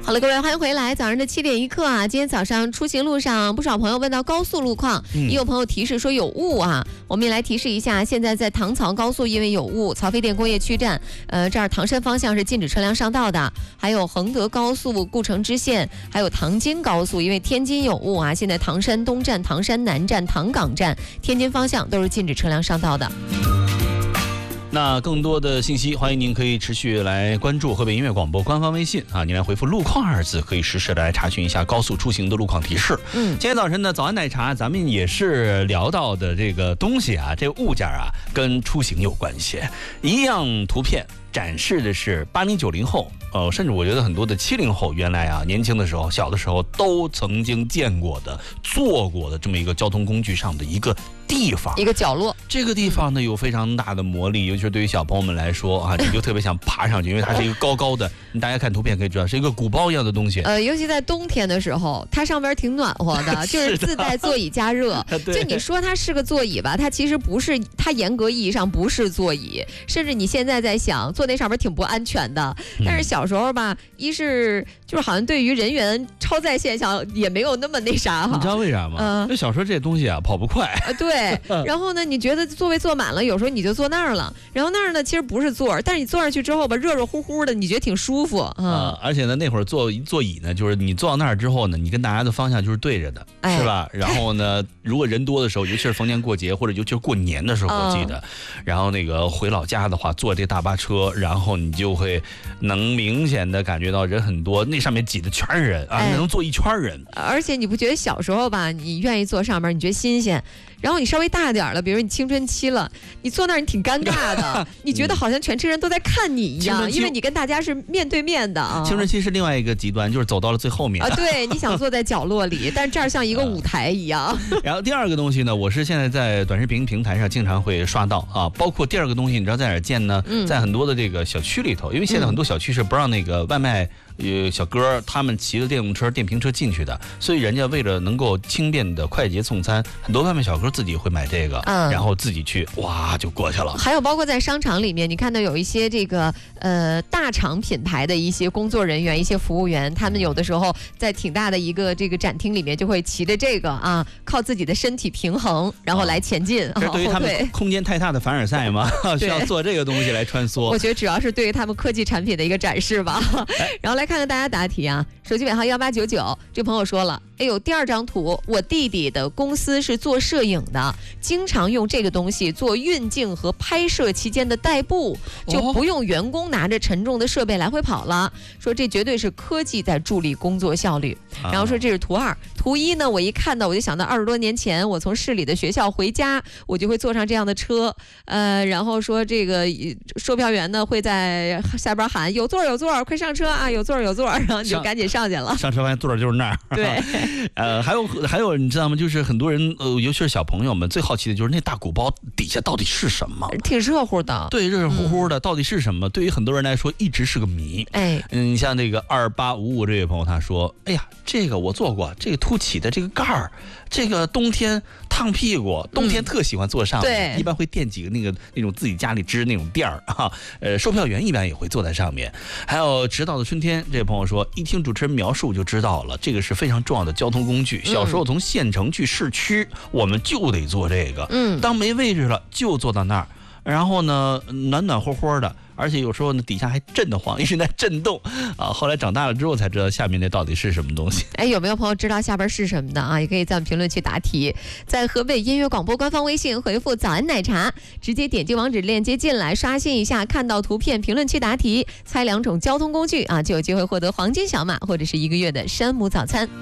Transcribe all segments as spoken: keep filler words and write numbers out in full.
好了，各位，欢迎回来。早上的七点一刻啊，今天早上出行路上，不少朋友问到高速路况，嗯、也有朋友提示说有雾啊。我们也来提示一下，现在在唐曹高速因为有雾，曹妃甸工业区站，呃，这儿唐山方向是禁止车辆上道的。还有衡德高速故城支线，还有唐津高速，因为天津有雾啊，现在唐山东站、唐山南站、唐港站、天津方向都是禁止车辆上道的。 那更多的信息，欢迎您可以持续来关注河北音乐广播官方微信啊，您来回复路况二字，可以实时的来查询一下高速出行的路况提示。嗯，今天早晨的早安奶茶，咱们也是聊到的这个东西啊，这个物件啊，跟出行有关系。一样图片展示的是八零九零后，呃，甚至我觉得很多的七零后，原来啊年轻的时候、小的时候都曾经见过的、坐过的这么一个交通工具上的一个地方， 一个角落。 这个地方呢有非常大的魔力，尤其是对于小朋友们来说啊，你就特别想爬上去，因为它是一个高高的，大家看图片可以知道是一个鼓包一样的东西。 呃，尤其在冬天的时候，它上边挺暖和的，就是自带座椅加热。就你说它是个座椅吧，它其实不是，它严格意义上不是座椅，甚至你现在在想坐那上面挺不安全的。但是小时候吧，一是就是好像对于人员超载现象也没有那么那啥哈。 你知道为啥吗？嗯、呃，小时候这些东西啊跑不快。 呃，对。然后呢，你觉得座位坐满了，有时候你就坐那儿了。然后那儿呢，其实不是座，但是你坐上去之后吧，热热乎乎的，你觉得挺舒服啊、 呃。而且呢，那会儿坐座椅呢，就是你坐到那儿之后呢，你跟大家的方向就是对着的，哎、是吧？然后呢，如果人多的时候，尤其是逢年过节或者尤其是过年的时候，我记得，嗯、然后那个回老家的话，坐这大巴车，然后你就会能明显的感觉到人很多，那上面挤的全是人啊，哎、能坐一圈人。 而且你不觉得小时候吧，你愿意坐上面，你觉得新鲜。然后你稍微大点了，比如你青春期了，你坐那儿你挺尴尬的，你觉得好像全车人都在看你一样，因为你跟大家是面对面的啊。 青春期是另外一个极端，就是走到了最后面啊。对，你想坐在角落里，但这儿像一个舞台一样。 然后第二个东西呢，我是现在在短视频平台上经常会刷到啊，包括第二个东西，你知道在哪儿见呢？嗯、在很多的这个小区里头，因为现在很多小区是不让那个外卖。呃，小哥他们骑着电动车、电瓶车进去的，所以人家为了能够轻便的快捷送餐，很多外卖小哥自己会买这个，嗯，然后自己去，哇，就过去了。 还有包括在商场里面，你看到有一些这个呃大厂品牌的一些工作人员、一些服务员，他们有的时候在挺大的一个这个展厅里面，就会骑着这个啊，靠自己的身体平衡，然后来前进。 这、啊、对于他们空间太大的凡尔赛嘛，需要做这个东西来穿梭。 我觉得主要是对于他们科技产品的一个展示吧。然后来。来看看大家答题啊，手机尾号幺八九九，这朋友说了，哎呦，第二张图，我弟弟的公司是做摄影的，经常用这个东西做运镜和拍摄期间的代步，就不用员工拿着沉重的设备来回跑了。说这绝对是科技在助力工作效率。然后说这是图二，图一呢，我一看到我就想到二十多年前，我从市里的学校回家，我就会坐上这样的车，呃，然后说这个售票员呢会在下边喊有座有座，快上车啊，有座。有座，然后你就赶紧上去了。 上车发现座就是那儿。 对， 呃，还有还有，你知道吗？就是很多人，呃，尤其是小朋友们，最好奇的就是那大鼓包底下到底是什么？ 挺热乎的。 对，热热乎乎的，嗯、到底是什么？对于很多人来说，一直是个谜。哎，嗯，像那个二八五五这位朋友，他说：“哎呀，这个我做过，这个凸起的这个盖儿，这个冬天烫屁股，冬天特喜欢坐上面，嗯、一般会垫几个那个那种自己家里支那种垫儿啊。呃，售票员一般也会坐在上面。还有迟到的春天。”这位朋友说，一听主持人描述就知道了，这个是非常重要的交通工具。小时候从县城去市区，嗯、我们就得坐这个。嗯，当没位置了，就坐到那儿。然后呢，暖暖和和的，而且有时候呢，底下还震得慌，一直在震动啊。后来长大了之后才知道下面那到底是什么东西。 哎，有没有朋友知道下边是什么的啊？也可以在我们评论区答题，在河北音乐广播官方微信回复“早安奶茶”，直接点击网址链接进来，刷新一下，看到图片，评论区答题，猜两种交通工具啊，就有机会获得黄金小马或者是一个月的山姆早餐。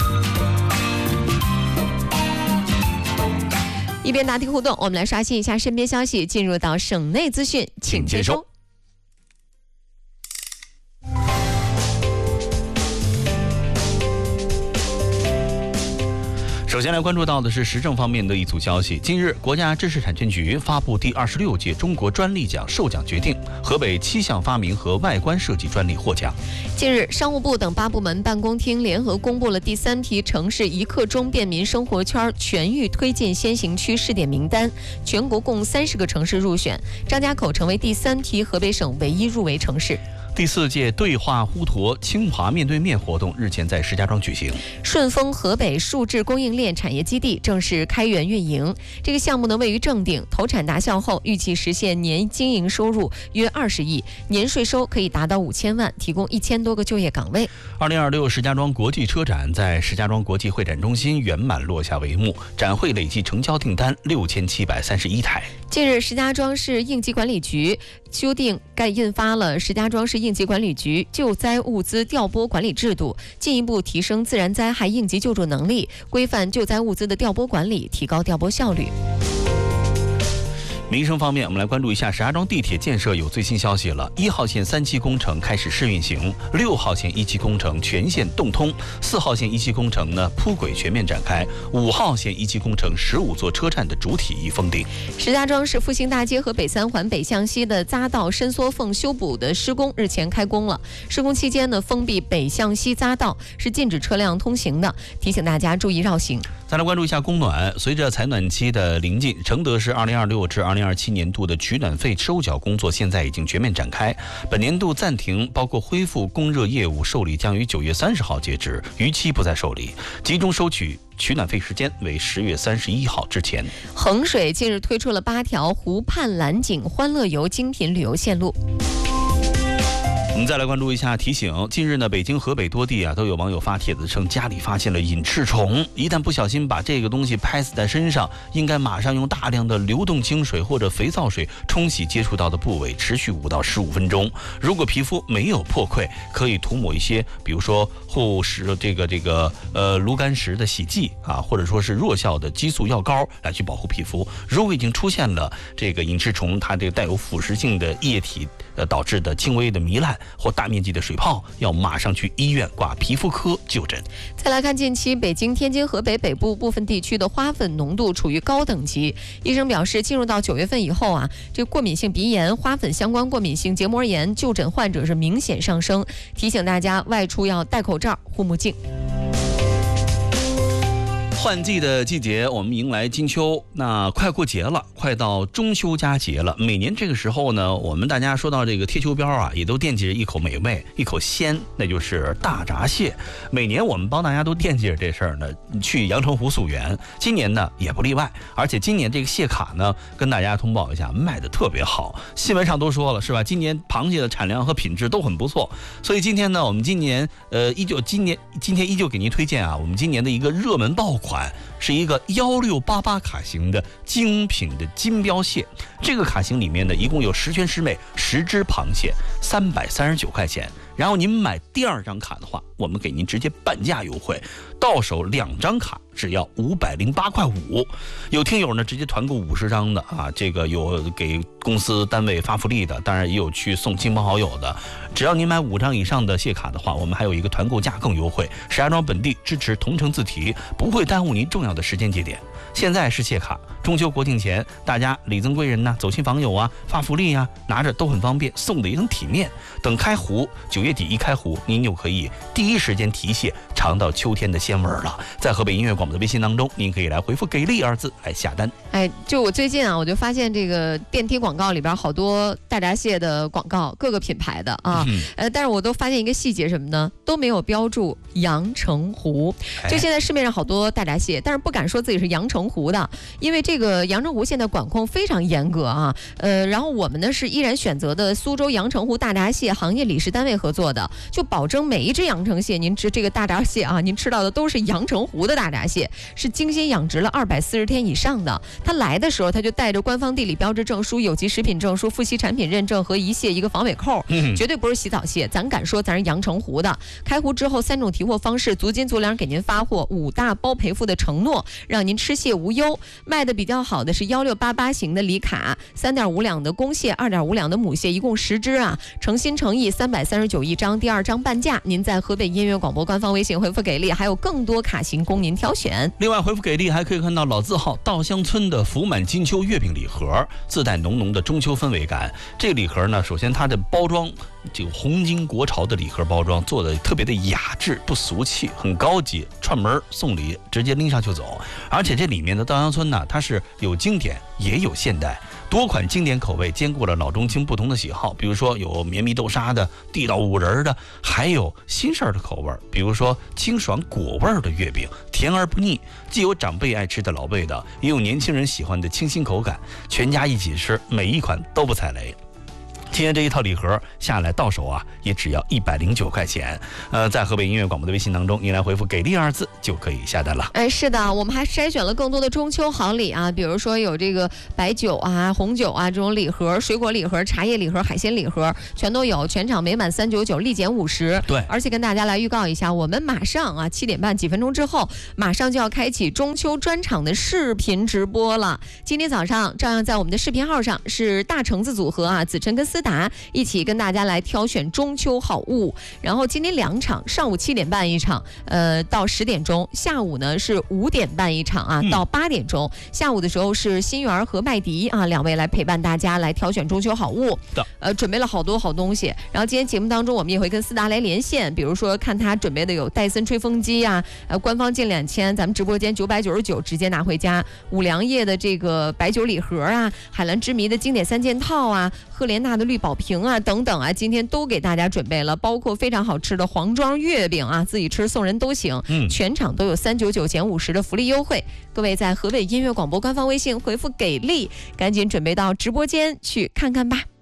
一边答题互动，我们来刷新一下身边消息，进入到省内资讯，请接收。 首先来关注到的是时政方面的一组消息。近日，国家知识产权局发布第二十六届中国专利奖授奖决定，河北七项发明和外观设计专利获奖。 近日，商务部等八部门办公厅联合公布了第三批城市一刻钟便民生活圈全域推进先行区试点名单，全国共三十个城市入选，张家口成为第三批河北省唯一入围城市。 第四届对话呼沱清华面对面活动日前在石家庄举行。 顺丰河北数智供应链产业基地正式开源运营。这个项目呢位于正定，投产达效后，预计实现年经营收入约二十亿，年税收可以达到五千万，提供一千多个就业岗位。 二零二六石家庄国际车展在石家庄国际会展中心圆满落下帷幕，展会累计成交订单六千七百三十一台。 近日，石家庄市应急管理局修订概印发了石家庄市应急管理局救灾物资调拨管理制度，进一步提升自然灾害应急救助能力，规范救灾物资的调拨管理，提高调拨效率。 民生方面，我们来关注一下石家庄地铁建设有最新消息了。一号线三期工程开始试运行，六号线一期工程全线动通，四号线一期工程呢铺轨全面展开，五号线一期工程十五座车站的主体已封顶。 石家庄市复兴大街和北三环北向西的匝道伸缩缝修补的施工日前开工了。施工期间呢，封闭北向西匝道，是禁止车辆通行的，提醒大家注意绕行。 再来关注一下供暖，随着采暖期的临近，承德市二零二六至二零二七年度的取暖费收缴工作现在已经全面展开。本年度暂停包括恢复供热业务受理将于九月三十号截止，逾期不再受理，集中收取取暖费时间为十月三十一号之前。 衡水近日推出了八条湖畔蓝景欢乐游精品旅游线路。 我们再来关注一下提醒，近日呢，北京、河北多地啊都有网友发帖子称家里发现了隐翅虫，一旦不小心把这个东西拍死在身上，应该马上用大量的流动清水或者肥皂水冲洗接触到的部位，持续五到十五分钟。如果皮肤没有破溃，可以涂抹一些，比如说护石这个这个呃炉甘石的洗剂啊，或者说是弱效的激素药膏来去保护皮肤。如果已经出现了这个隐翅虫，它这个带有腐蚀性的液体呃导致的轻微的糜烂或大面积的水泡，要马上去医院挂皮肤科就诊。 再来看近期北京、天津、河北北部部分地区的花粉浓度处于高等级。医生表示，进入到九月份以后啊，这过敏性鼻炎、花粉相关过敏性结膜炎就诊患者是明显上升，提醒大家外出要戴口罩、护目镜。 换季的季节，我们迎来金秋，那快过节了，快到中秋佳节了。每年这个时候呢，我们大家说到这个贴秋膘啊，也都惦记着一口美味，一口鲜，那就是大闸蟹。每年我们帮大家都惦记着这事儿呢，去阳澄湖溯源，今年呢也不例外。而且今年这个蟹卡呢，跟大家通报一下，卖的特别好。新闻上都说了是吧？今年螃蟹的产量和品质都很不错，所以今天呢，我们今年呃依旧今年今天依旧给您推荐啊，我们今年的一个热门爆款。是一个幺六八八卡型的精品的金标蟹，这个卡型里面呢，一共有十全十美十只螃蟹，三百三十九块钱。然后您买第二张卡的话，我们给您直接半价优惠，到手两张卡只要五百零八块五。有听友呢直接团购五十张的啊，这个有给公司单位发福利的，当然也有去送亲朋好友的。只要您买五张以上的蟹卡的话，我们还有一个团购价更优惠。石家庄本地支持同城自提，不会耽误您重要的时间节点。现在是蟹卡，中秋国庆前，大家礼赠贵人呐、啊，走亲访友啊，发福利啊，拿着都很方便，送的也很体面。等开壶，九月底一开壶，您就可以第一时间提蟹，尝到秋天的鲜味了。在河北音乐广播的微信当中，您可以来回复“给力”二字来下单。 哎，就我最近啊，我就发现这个电梯广告里边好多大闸蟹的广告，各个品牌的啊，嗯、呃，但是我都发现一个细节什么呢？都没有标注阳澄湖。就现在市面上好多大闸蟹，但是不敢说自己是阳澄湖的，因为这个阳澄湖现在管控非常严格啊。呃，然后我们呢是依然选择的苏州阳澄湖大闸蟹行业理事单位合作的，就保证每一只阳澄蟹，您吃这个大闸蟹啊，您吃到的都是阳澄湖的大闸蟹，是精心养殖了二百四十天以上的。它来的时候，它就带着官方地理标志证书、有机食品证书、富硒产品认证和一蟹一个防伪扣，嗯、绝对不是洗澡蟹，咱敢说咱是阳澄湖的。开湖之后三种提货方式，足斤足两给您发货，五大包赔付的承诺，让您吃蟹无忧。卖的比较好的是幺六八八型的里卡，三点五两的公蟹，二点五两的母蟹，一共十只啊，诚心诚意三百三十九一张，第二张半价。您在河北音乐广播官方微信回复给力，还有更多卡型供您挑选。 另外回复给力还可以看到老字号稻香村的福满金秋月饼礼盒，自带浓浓的中秋氛围感。这个礼盒呢，首先它的包装，这个红金国潮的礼盒包装做的特别的雅致，不俗气，很高级，串门送礼直接拎上就走。而且这里面的稻香村呢，它是有经典也有现代， 多款经典口味兼顾了老中青不同的喜好，比如说有绵密豆沙的、地道五仁的，还有新式的口味，比如说清爽果味的月饼，甜而不腻，既有长辈爱吃的老味道，也有年轻人喜欢的清新口感，全家一起吃，每一款都不踩雷。今天这一套礼盒下来到手啊，也只要一百零九块钱。呃，在河北音乐广播的微信当中，您来回复“给力”二字就可以下单了。 哎，是的，我们还筛选了更多的中秋好礼啊，比如说有这个白酒啊、红酒啊这种礼盒、水果礼盒、茶叶礼盒、海鲜礼盒，全都有。全场每满三九九立减五十。 对， 而且跟大家来预告一下，我们马上啊七点半几分钟之后，马上就要开启中秋专场的视频直播了。今天早上照样在我们的视频号上是大橙子组合啊，子琛跟思达一起跟大家来挑选中秋好物。然后今天两场，上午七点半一场，呃，到十点钟；下午呢是五点半一场啊，到八点钟。嗯、下午的时候是新源和麦迪啊两位来陪伴大家来挑选中秋好物。呃，准备了好多好东西。然后今天节目当中，我们也会跟思达来连线，比如说看他准备的有戴森吹风机啊，呃，官方进两千，咱们直播间九百九十九直接拿回家；五粮液的这个白酒礼盒啊，海蓝之谜的经典三件套啊，赫莲娜的绿宝瓶啊等等啊，今天都给大家准备了，包括非常好吃的黄庄月饼啊，自己吃送人都行。嗯，全场都有三九九减五十的福利优惠，各位在河北音乐广播官方微信回复给力，赶紧准备到直播间去看看吧。